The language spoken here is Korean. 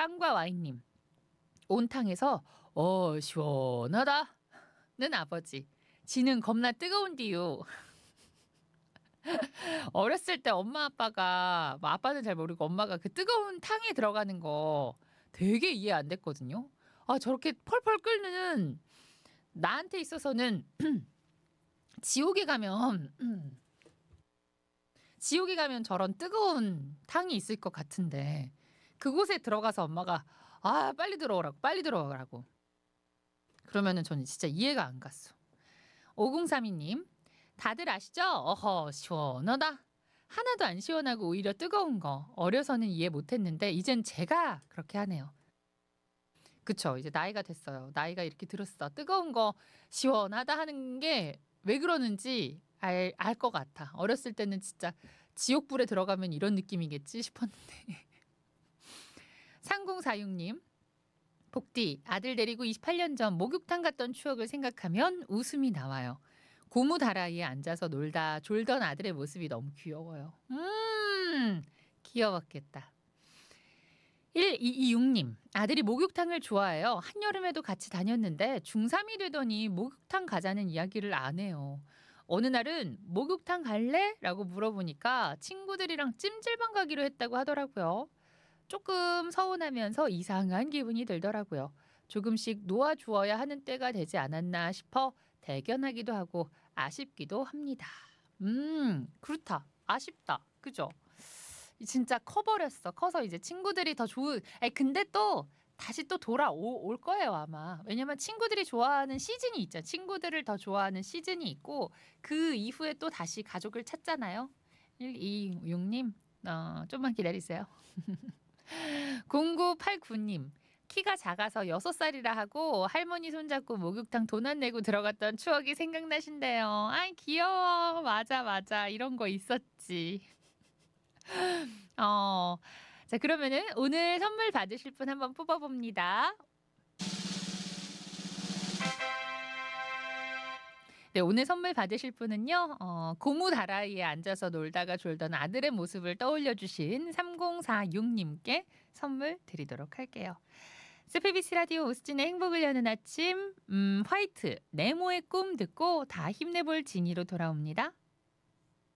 빵과 와인님. 온탕에서 시원하다 는 아버지. 지는 겁나 뜨거운디요. 어렸을 때 엄마 아빠가 뭐 아빠는 잘 모르고 엄마가 그 뜨거운 탕에 들어가는 거 되게 이해 안 됐거든요. 아 저렇게 펄펄 끓는 나한테 있어서는 지옥에 가면 지옥에 가면 저런 뜨거운 탕이 있을 것 같은데 그곳에 들어가서 엄마가 아 빨리 들어오라고 빨리 들어오라고 그러면은 저는 진짜 이해가 안 갔어. 5032님 다들 아시죠? 어허 시원하다. 하나도 안 시원하고 오히려 뜨거운 거 어려서는 이해 못했는데 이젠 제가 그렇게 하네요. 그쵸 이제 나이가 됐어요. 나이가 이렇게 들었어. 뜨거운 거 시원하다 하는 게 왜 그러는지 알 것 같아. 어렸을 때는 진짜 지옥불에 들어가면 이런 느낌이겠지 싶었는데 3046님 복디 아들 데리고 28년 전 목욕탕 갔던 추억을 생각하면 웃음이 나와요. 고무 다라이에 앉아서 놀다 졸던 아들의 모습이 너무 귀여워요. 귀여웠겠다. 1226님 아들이 목욕탕을 좋아해요. 한여름에도 같이 다녔는데 중3이 되더니 목욕탕 가자는 이야기를 안 해요. 어느 날은 목욕탕 갈래? 라고 물어보니까 친구들이랑 찜질방 가기로 했다고 하더라고요. 조금 서운하면서 이상한 기분이 들더라고요. 조금씩 놓아주어야 하는 때가 되지 않았나 싶어 대견하기도 하고 아쉽기도 합니다. 그렇다. 아쉽다. 그죠? 진짜 커버렸어. 커서 이제 친구들이 더 좋은. 근데 또 다시 또 돌아올 거예요 아마. 왜냐면 친구들이 좋아하는 시즌이 있죠. 친구들을 더 좋아하는 시즌이 있고 그 이후에 또 다시 가족을 찾잖아요. 1226님 좀만 기다리세요. 0989님 키가 작아서 6살이라 하고 할머니 손잡고 목욕탕 돈 안 내고 들어갔던 추억이 생각나신대요. 아이 귀여워. 맞아. 이런 거 있었지. 자 그러면은 오늘 선물 받으실 분 한번 뽑아봅니다. 네, 오늘 선물 받으실 분은요. 고무 다라이에 앉아서 놀다가 졸던 아들의 모습을 떠올려 주신 3046님께 선물 드리도록 할게요. 스페비스 라디오 오스진의 행복을 여는 아침 화이트 네모의 꿈 듣고 다 힘내볼 진이로 돌아옵니다.